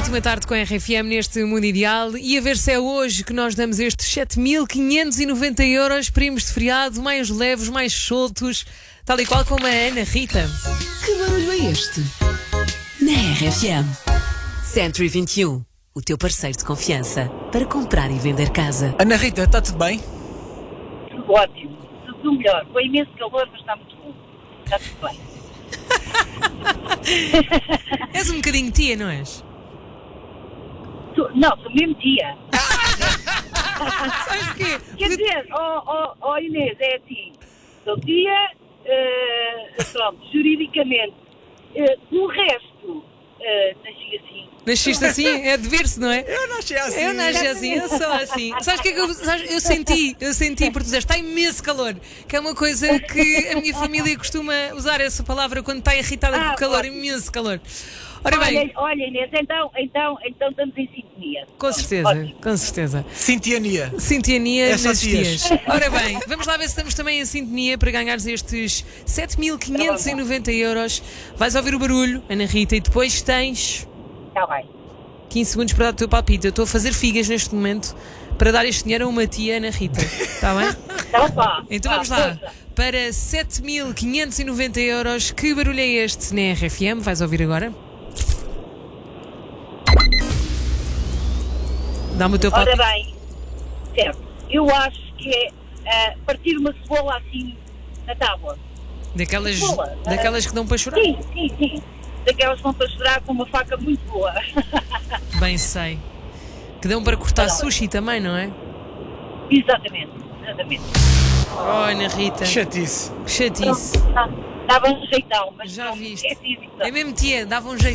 Última tarde com a RFM neste Mundo Ideal e a ver se é hoje que nós damos estes 7.590 euros, primos de feriado, mais leves, mais soltos, tal e qual como a Ana Rita. Que barulho é este? Na RFM. Century 21, o teu parceiro de confiança para comprar e vender casa. Ana Rita, está tudo bem? Tudo ótimo, tudo melhor. Com imenso calor, mas está muito bom. Está tudo bem. És um bocadinho tia, não és? Não, sou mesmo tia. Sabes porquê? Quer dizer, Inês, é assim. Sou tia, pronto, juridicamente. O resto, nasci assim. Nasciste assim? É de ver-se, não é? Eu nasci assim. Eu nasci assim, eu sou assim. Sabes o que é que eu senti, porque dizeste, está imenso calor, que é uma coisa que a minha família costuma usar essa palavra quando está irritada com o calor, imenso calor. Ora bem, Olha, Inês, então estamos em sintonia. com certeza, Ótimo. com certeza. Sintiania. Sintonia É só nas tias. tias. Ora bem, vamos lá ver se estamos também em sintonia para ganhares estes 7.590 euros. Vais ouvir o barulho, Ana Rita, e depois tens Está bem. 15 segundos para dar o teu palpite. Eu estou a fazer figas neste momento para dar este dinheiro a uma tia, Ana Rita. Está bem? Então vá. Então vá, vamos lá. força. Para 7.590 euros, que barulho é este na RFM? Vais ouvir agora? Dá-me o teu Ora palpite. bem, certo. Eu acho que é partir uma cebola assim na tábua. Daquelas, Boa. daquelas que dão para chorar? Sim. Daquelas que vão para chorar com uma faca muito boa. Bem sei. Que dão para cortar sushi também, não é? Exatamente. Oh, Ana Rita. Que chatice. Que chatice. Dava um jeitão, mas Já não viste. é físico. É mesmo tia, dava um jeito.